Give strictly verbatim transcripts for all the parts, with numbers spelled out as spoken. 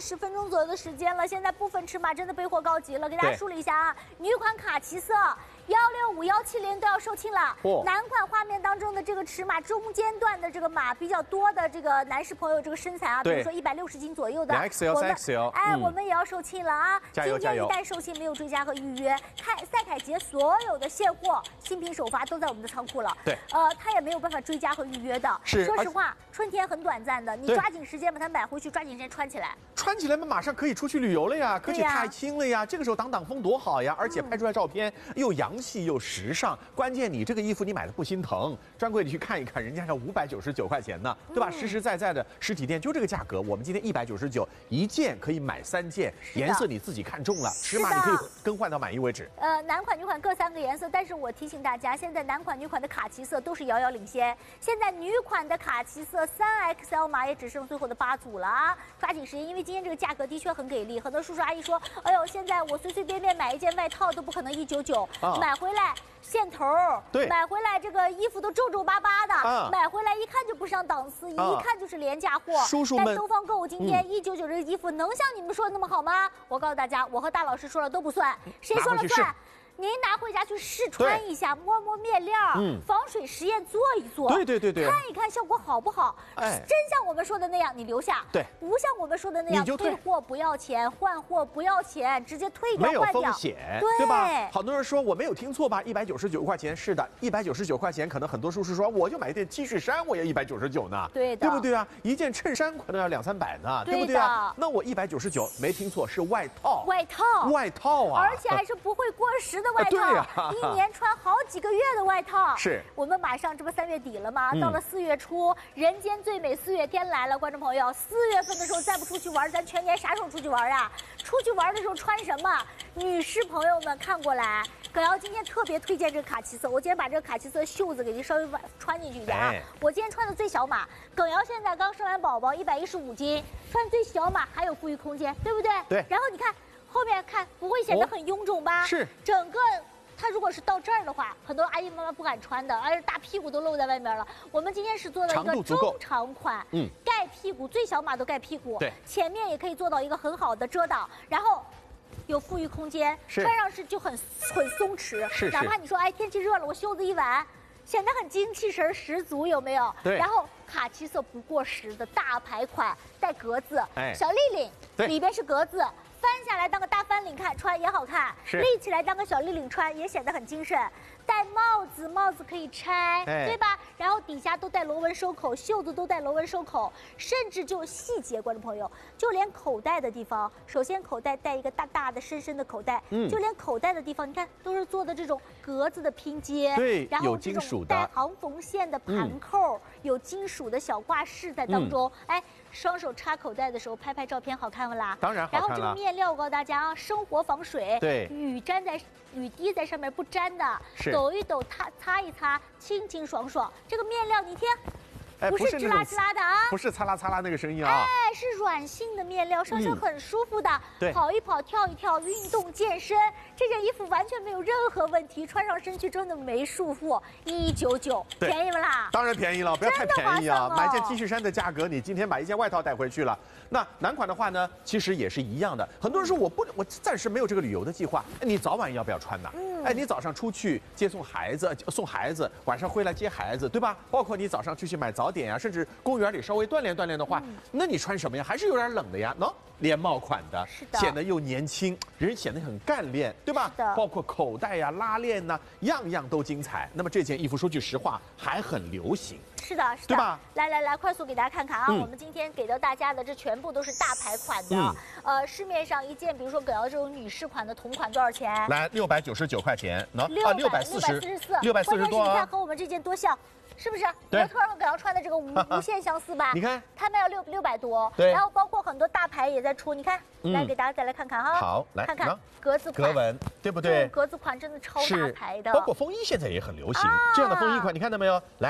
十分钟左右的时间了，现在部分尺码真的备货告急了，给大家梳理一下啊，女款卡其色。 幺六五、幺七零都要售罄了。哦、男款画面当中的这个尺码中间段的这个码比较多的这个男士朋友这个身材啊，比如说一百六十斤左右的， X L、三 X L， 哎，嗯、我们也要售罄了啊！ 加油加油！ 今天一旦售罄，没有追加和预约，看赛凯捷所有的现货新品首发都在我们的仓库了。 对， 呃，它也没有办法追加和预约的。 是， 说实话，春天很短暂的，你抓紧时间把它买回去，抓紧时间穿起来。 穿起来嘛，马上可以出去旅游了呀，可以踏青了呀。这个时候挡挡风多好呀！而且拍出来照片又洋气又时尚。 关键你这个衣服你买的不心疼，专柜你去看一看，人家要五百九十九块钱呢，对吧？嗯、实实在在的实体店就这个价格，我们今天一百九十九一件可以买三件，颜色你自己看中了，尺码你可以更换到满意为止。 呃，男款女款各三个颜色，但是我提醒大家，现在男款女款的卡其色都是遥遥领先，现在女款的卡其色三 X L 码也只剩最后的八组了啊，抓紧时间，因为今天这个价格的确很给力，很多叔叔阿姨说，哎呦，现在我随随便便买一件外套都不可能一九九，买回来。 线头， 对， 买回来这个衣服都皱皱巴巴的， 啊、 买回来一看就不上档次，啊、一看就是廉价货。 叔叔们， 但东方购物今天一九九这个衣服能像你们说的那么好吗？我告诉大家，我和大老师说了都不算，谁说了算？ 您拿回家去试穿一下，摸摸面料，嗯，防水实验做一做， 对对对对， 看一看效果好不好。哎，真像我们说的那样，你留下； 对， 不像我们说的那样，退货不要钱，换货不要钱，直接退掉， 没有风险， 对对吧？好多人说我没有听错吧？一百九十九块钱，是的，一百九十九块钱，可能很多叔叔说，我就买一件 T 恤衫，我也一百九十九呢， 对的， 对不对啊？一件衬衫可能要两三百呢，对不对啊？那我一百九十九没听错，是外套， 外套， 外套啊， 而且还是不会过时的外套， 对呀。 一年穿好几个月的外套， 是我们马上这不三月底了吗？ 嗯、 到了四月初，人间最美四月天来了，观众朋友，四月份的时候再不出去玩，咱全年啥时候出去玩啊？出去玩的时候穿什么？女士朋友们看过来，葛瑶今天特别推荐这个卡其色，我今天把这个卡其色袖子给你稍微穿进去一点啊。哎、我今天穿的最小码，葛瑶现在刚生完宝宝，一百一十五斤，穿最小码还有富裕空间，对不对？ 对。 然后你看后面看不会显得很臃肿吧？ 哦、是， 整个。 它如果是到这儿的话，很多阿姨妈妈不敢穿的，而且大屁股都露在外面了。我们今天是做的一个中长款，嗯，盖屁股，最小码都盖屁股， 对， 前面也可以做到一个很好的遮挡，然后有富裕空间，穿上去就很很松弛， 是， 哪怕你说哎天气热了，我袖子一挽，显得很精气神十足，有没有？ 对。 然后卡其色不过时的大牌款，带格子， 哎， 小立领，里边是格子。 翻下来当个大翻领看穿也好看，立起来当个小立领穿也显得很精神。戴帽子，帽子可以拆，哎、对吧？然后底下都带螺纹收口，袖子都带螺纹收口，甚至就细节，观众朋友，就连口袋的地方，首先口袋带一个大大的、深深的口袋，嗯，就连口袋的地方，你看都是做的这种格子的拼接， 对， 然后这种带行缝线的盘扣，嗯、有金属的小挂饰在当中，嗯、哎，双手插口袋的时候拍拍照片好看不啦？ 当然好看了。 然后这个面料我告诉大家啊，生活防水， 对， 雨沾在。 雨滴在上面不沾的，抖一抖，擦擦一擦，清清爽爽。这个面料你听， 哎、 不是吱啦吱啦的啊， 不是擦啦擦啦那个声音啊， 哎，是软性的面料，上身很舒服的， 对、 嗯，跑一跑，跳一跳，运动健身，这件衣服完全没有任何问题，穿上身去真的没束缚，一九九，便宜不啦？ 当然便宜了，不要太便宜啊！ 哦、 买件 T 恤衫的价格，你今天把一件外套带回去了。那男款的话呢，其实也是一样的。很多人说我不，我暂时没有这个旅游的计划，你早晚要不要穿呢？嗯，哎，你早上出去接送孩子，送孩子，晚上回来接孩子，对吧？包括你早上出去买早点呀、啊，甚至公园里稍微锻炼锻炼的话，嗯、那你穿什么呀？还是有点冷的呀，喏、no? 连帽款的， 是的， 显得又年轻，人显得很干练，对吧？ 是的， 包括口袋呀、拉链呐、啊，样样都精彩。那么这件衣服说句实话，还很流行。 是的，是的， 对吧？ 来来来，快速给大家看看啊！ 嗯、 我们今天给到大家的这全部都是大牌款的，嗯、呃，市面上一件，比如说葛瑶这种女士款的同款多少钱？ 来，六百九十九块钱，喏、 啊， 六百四十， 六百四十多啊！ 你看和我们这件多像。是不是？模特和葛瑶穿的这个无无限相似吧？ 你看， 他们要六六百多， 对。 然后包括很多大牌也在出，你看，嗯、来给大家再来看看哈。 好，来看看格子款， 格纹，对不对？ 格子款真的超大牌的。 包括风衣现在也很流行，啊、这样的风衣款你看到没有？来。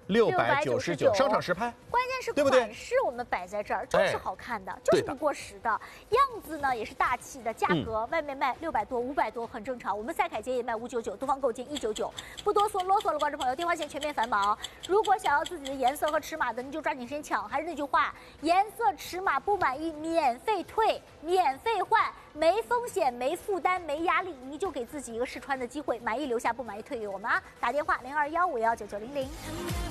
六百九十九，商场实拍。 关键是对不对？ 款式我们摆在这儿就是好看的，就是不过时的。样子呢也是大气的，价格外面卖六百多、五百多很正常。我们赛凯杰也卖五九九，东方购件一九九。不多说啰嗦了，观众朋友，电话线全面繁忙。如果想要自己的颜色和尺码的，你就抓紧时间抢。还是那句话，颜色尺码不满意免费退，免费换，没风险、没负担、没压力，你就给自己一个试穿的机会。满意留下，不满意退给我们啊！打电话零二幺五幺九九零零。